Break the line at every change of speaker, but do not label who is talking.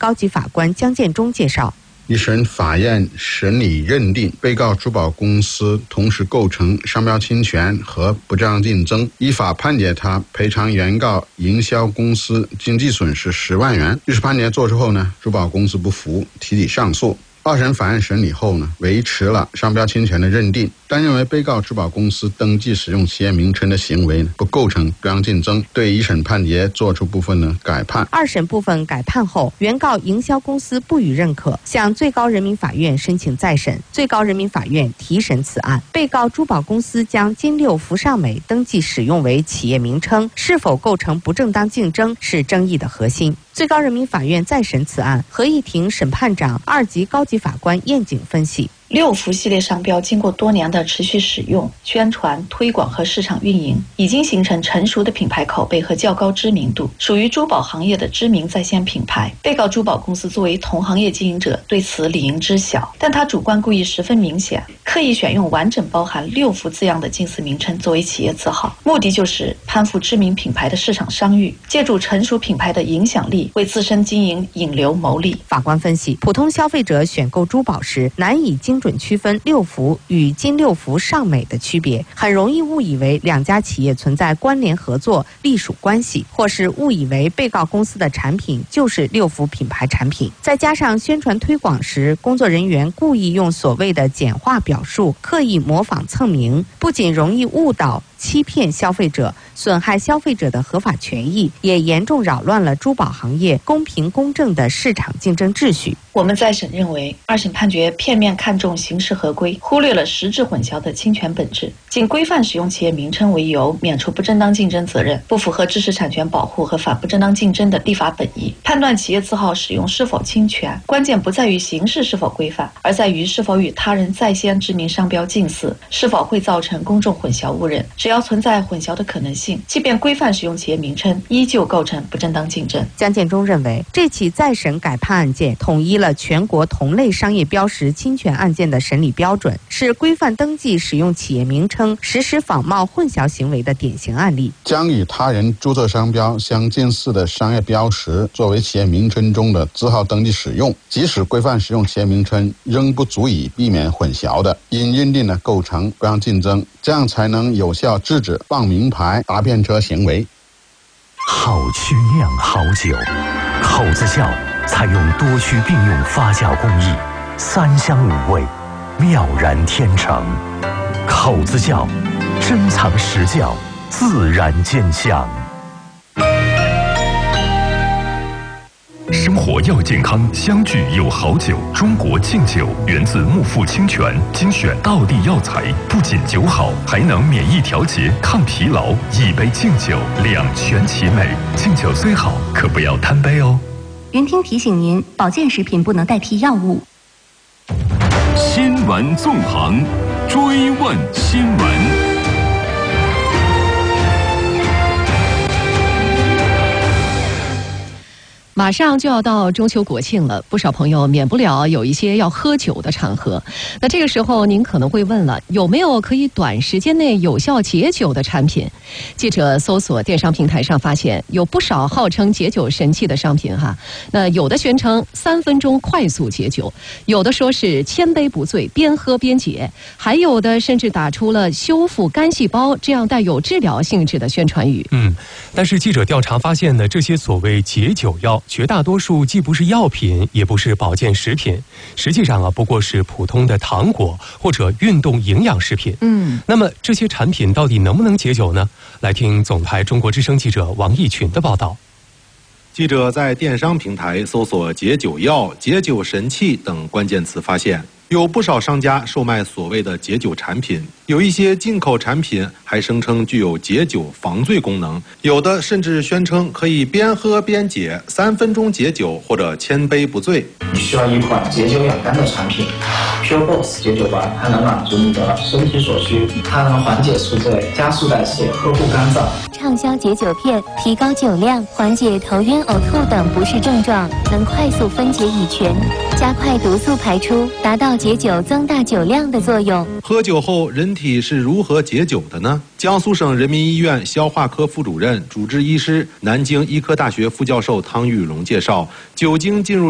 高级法官江建忠介绍。
一审法院审理认定，被告珠宝公司同时构成商标侵权和不正当竞争，依法判决他赔偿原告营销公司经济损失10万元。律师判决作出后呢，珠宝公司不服，提起上诉。二审法院审理后呢，维持了商标侵权的认定，但认为被告珠宝公司登记使用企业名称的行为不构成不当竞争，对一审判决作出部分改判。
二审部分改判后，原告营销公司不予认可，向最高人民法院申请再审。最高人民法院提审此案，被告珠宝公司将金六福尚美登记使用为企业名称，是否构成不正当竞争是争议的核心。最高人民法院再审此案，合议庭审判长2级高级法官燕景分析。
六福系列商标经过多年的持续使用、宣传、推广和市场运营，已经形成成熟的品牌口碑和较高知名度，属于珠宝行业的知名在线品牌。被告珠宝公司作为同行业经营者，对此理应知晓，但他主观故意十分明显，刻意选用完整包含六福字样的近似名称作为企业字号，目的就是攀附知名品牌的市场商誉，借助成熟品牌的影响力，为自身经营引流牟利。
法官分析，普通消费者选购珠宝时难以精准区分六福与金六福尚美的区别，很容易误以为两家企业存在关联合作、隶属关系，或是误以为被告公司的产品就是六福品牌产品。再加上宣传推广时，工作人员故意用所谓的简化表述，刻意模仿蹭名，不仅容易误导欺骗消费者，损害消费者的合法权益，也严重扰乱了珠宝行业公平公正的市场竞争秩序。
我们再审认为，二审判决片面看重形式合规，忽略了实质混淆的侵权本质，仅规范使用企业名称为由免除不正当竞争责任，不符合知识产权保护和反不正当竞争的立法本意。判断企业字号使用是否侵权，关键不在于形式是否规范，而在于是否与他人在先知名商标近似，是否会造成公众混淆误认。只要存在混淆的可能性，即便规范使用企业名称，依旧构成不正当竞争。
江建忠认为，这起再审改判案件统一了全国同类商业标识侵权案件的审理标准，是规范登记使用企业名称实施仿冒混淆行为的典型案例。
将与他人注册商标相近似的商业标识作为企业名称中的字号登记使用，即使规范使用企业名称，仍不足以避免混淆的，应认定构成不当竞争，这样才能有效制止傍名牌搭便车行为。
好曲酿好酒，口子窖采用多区并用发酵工艺，3香5味，妙然天成。口子窖，珍藏实窖，自然见香。
生活要健康，相聚有好酒。中国敬酒源自木富清泉，精选道地药材，不仅酒好，还能免疫调节、抗疲劳。一杯敬酒，两全其美。敬酒虽好，可不要贪杯哦。
云听提醒您，保健食品不能代替药物。
新闻纵横，追问新闻。
马上就要到中秋国庆了，不少朋友免不了有一些要喝酒的场合。那这个时候您可能会问了，有没有可以短时间内有效解酒的产品？记者搜索电商平台上发现，有不少号称解酒神器的商品哈。那有的宣称3分钟快速解酒，有的说是千杯不醉，边喝边解，还有的甚至打出了修复肝细胞这样带有治疗性质的宣传语。
但是记者调查发现呢，这些所谓解酒药绝大多数既不是药品，也不是保健食品，实际上不过是普通的糖果或者运动营养食品。那么这些产品到底能不能解酒呢？来听总台中国之声记者王义群的报道。
记者在电商平台搜索解酒药、解酒神器等关键词，发现有不少商家售卖所谓的解酒产品，有一些进口产品还声称具有解酒防醉功能，有的甚至宣称可以边喝边解，3分钟解酒或者千杯不醉。
你需要一款解酒养肝的产品 ，Pure Boss 解酒丸，它能满足你的身体所需，它能缓解宿醉、加速代谢、呵护肝脏。
畅销解酒片，提高酒量，缓解头晕、呕吐等不适症状，能快速分解乙醛，加快毒素排出，达到解酒增大酒量的作用。
喝酒后人体是如何解酒的呢？江苏省人民医院消化科副主任、主治医师、南京医科大学副教授汤玉龙介绍，酒精进入